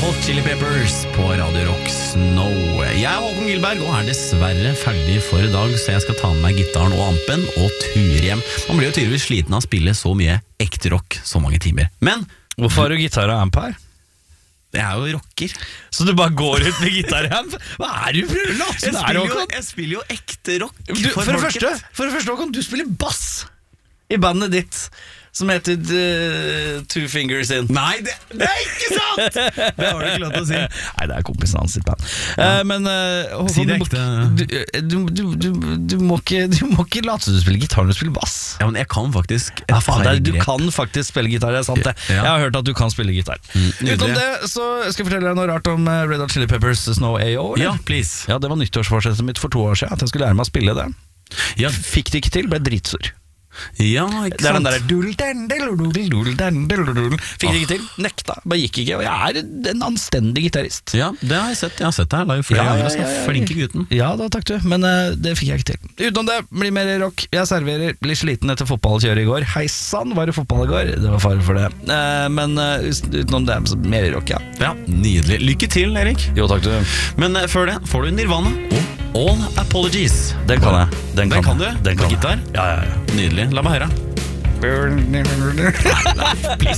Hot Chili Peppers på Radio Rock Snow. Jeg er Håkon Gilberg og er dessverre ferdig for i dag, så jeg skal ta med meg gitaren og ampen og ture hjem. Man blir jo tydeligvis sliten av å spille så mye ekte rock så mange timer. Men hvorfor har du gitar og amp her? jeg er jo rocker. Så du bare går ut med gitar og amp? Hva er det du prøver å late som det er, Håkon? Jeg spiller jo ekte rock For det første, Håkon, du spiller bass i bandet ditt som heter Two Fingers In. Nei, det er ikke sant! Det har du ikke lov til å si. Nei, det er kompisen hans sitt band. Men Håkon, Si det ekte. du må ikke late som du spiller gitar når du spiller bass. Ja, men jeg kan faktisk Du kan faktisk spille gitar, det er sant det. Ja. Jeg har hørt at du kan spille gitar. Utenom det så skal jeg fortelle deg noe rart om Red Hot Chili Peppers Snow AO. Ja, please. Ja, det var nyttårsforsettet mitt for 2 år siden, at jeg skulle lære meg å spille det. Ja, Fikk det ikke til, ble dritsur. ja, ikke Det er den sant? der fikk det ikke til, nekta, bare gikk ikke. Og jeg er en anstendig gitarist. Ja, det har jeg sett. Jeg har sett det her live flere ganger. Så flinke gutten. Ja da, takk du, men det fikk jeg ikke til. Utenom det, blir mer rock. Jeg serverer, blir sliten etter fotballkjøret i går. Hei sann, var det fotball i går? Det var fare for det. Men utenom det, så mer rock, ja. Ja, nydelig. Lykke til, Erik. Jo, takk du. Men før det får du Nirvana og All Apologies. Den kan jeg. Den kan du? Den På kan gitar? Ja. Nydelig. La meg høre. Please.